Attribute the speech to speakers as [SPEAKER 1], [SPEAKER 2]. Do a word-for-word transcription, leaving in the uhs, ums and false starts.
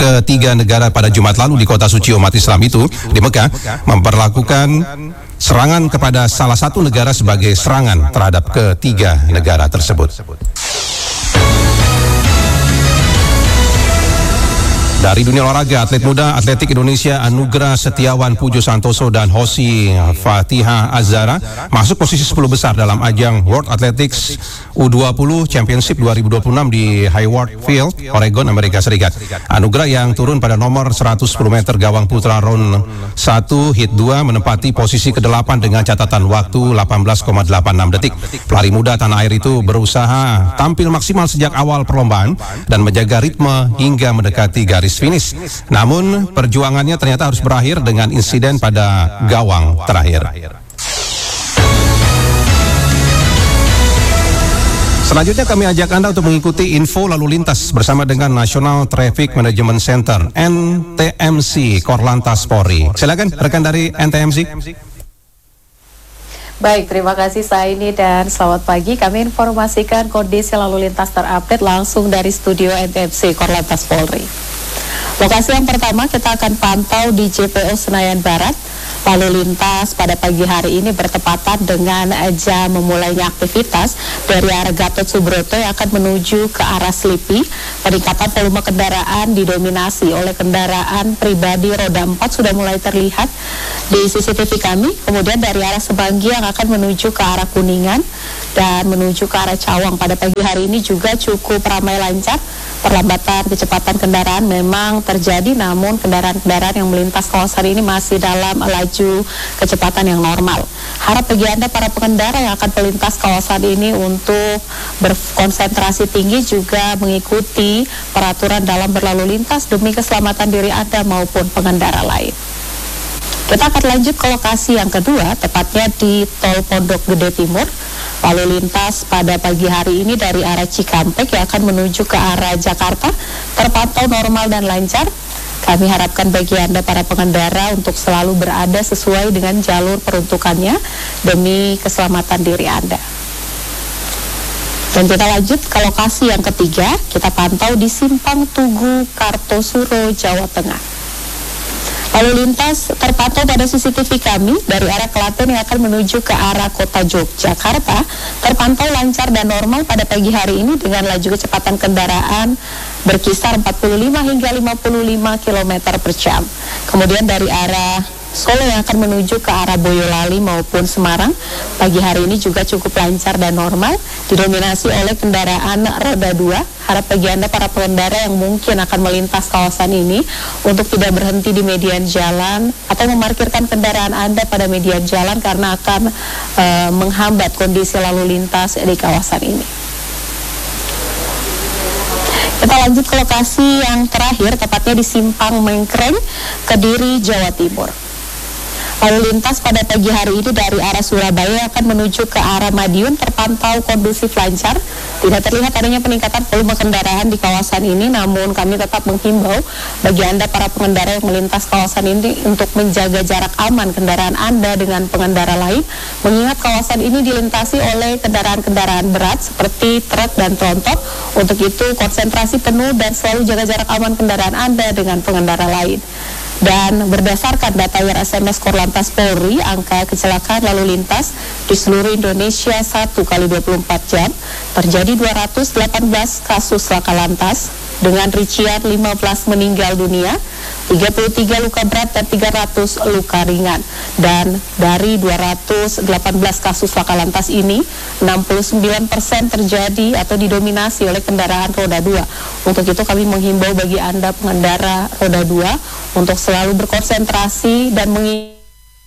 [SPEAKER 1] ketiga negara pada Jumat lalu di kota suci umat Islam itu di Mekah memperlakukan serangan kepada salah satu negara sebagai serangan terhadap ketiga negara tersebut. Dari dunia olahraga, atlet muda atletik Indonesia Anugrah Setiawan Pujo Santoso dan Hosi Fatihah Azhara masuk posisi sepuluh besar dalam ajang World Athletics U dua puluh Championship dua ribu dua puluh enam di Hayward Field, Oregon, Amerika Serikat. Anugrah yang turun pada nomor seratus sepuluh meter gawang putra round satu hit dua menempati posisi kedelapan dengan catatan waktu delapan belas koma delapan enam detik. Pelari muda tanah air itu berusaha tampil maksimal sejak awal perlombaan dan menjaga ritme hingga mendekati garis finish. Namun perjuangannya ternyata harus berakhir dengan insiden pada gawang terakhir. Selanjutnya kami ajak Anda untuk mengikuti info lalu lintas bersama dengan National Traffic Management Center N T M C Korlantas Polri. Silakan rekan dari N T M C.
[SPEAKER 2] Baik, terima kasih Saini dan selamat pagi. Kami informasikan kondisi lalu lintas terupdate langsung dari studio N T M C Korlantas Polri. Lokasi yang pertama kita akan pantau di J P O Senayan Barat. Lalu lintas pada pagi hari ini bertepatan dengan jam memulainya aktivitas dari arah Gatot Subroto yang akan menuju ke arah Slipi. Peningkatan volume kendaraan didominasi oleh kendaraan pribadi roda empat sudah mulai terlihat di C C T V kami. Kemudian dari arah Semanggi yang akan menuju ke arah Kuningan dan menuju ke arah Cawang pada pagi hari ini juga cukup ramai lancar. Perlambatan kecepatan kendaraan memang terjadi, namun kendaraan-kendaraan yang melintas kawasan ini masih dalam laju kecepatan yang normal. Harap bagi Anda para pengendara yang akan melintas kawasan ini untuk berkonsentrasi tinggi juga mengikuti peraturan dalam berlalu lintas demi keselamatan diri Anda maupun pengendara lain. Kita akan lanjut ke lokasi yang kedua, tepatnya di Tol Pondok Gede Timur. Lalu lintas pada pagi hari ini dari arah Cikampek yang akan menuju ke arah Jakarta terpantau normal dan lancar. Kami harapkan bagi Anda para pengendara untuk selalu berada sesuai dengan jalur peruntukannya demi keselamatan diri Anda. Dan kita lanjut ke lokasi yang ketiga, kita pantau di Simpang Tugu, Kartosuro, Jawa Tengah. Lalu lintas terpantau pada C C T V kami dari arah Klaten yang akan menuju ke arah kota Yogyakarta terpantau lancar dan normal pada pagi hari ini dengan laju kecepatan kendaraan berkisar empat puluh lima hingga lima puluh lima kilometer per jam. Kemudian dari arah Solo yang akan menuju ke arah Boyolali maupun Semarang pagi hari ini juga cukup lancar dan normal, didominasi oleh kendaraan roda dua. Harap bagi Anda para pengendara yang mungkin akan melintas kawasan ini untuk tidak berhenti di median jalan atau memarkirkan kendaraan Anda pada median jalan karena akan e, menghambat kondisi lalu lintas di kawasan ini. Kita lanjut ke lokasi yang terakhir, tepatnya di Simpang Mengkreng, Kediri, Jawa Timur. Lalu lintas pada pagi hari ini dari arah Surabaya akan menuju ke arah Madiun terpantau kondusif lancar. Tidak terlihat adanya peningkatan volume kendaraan di kawasan ini, namun kami tetap menghimbau bagi Anda para pengendara yang melintas kawasan ini untuk menjaga jarak aman kendaraan Anda dengan pengendara lain, mengingat kawasan ini dilintasi oleh kendaraan-kendaraan berat seperti truk dan tronton. Untuk itu konsentrasi penuh dan selalu jaga jarak aman kendaraan Anda dengan pengendara lain. Dan berdasarkan data W R S M S Korlantas Polri, angka kecelakaan lalu lintas di seluruh Indonesia satu kali dua puluh empat jam terjadi dua ratus delapan belas kasus laka lantas dengan rincian lima belas meninggal dunia, tiga puluh tiga luka berat dan tiga ratus luka ringan. Dan dari dua ratus delapan belas kasus laka lantas ini, enam puluh sembilan persen terjadi atau didominasi oleh kendaraan roda dua. Untuk itu kami menghimbau bagi Anda pengendara roda dua untuk selalu berkonsentrasi dan mengingat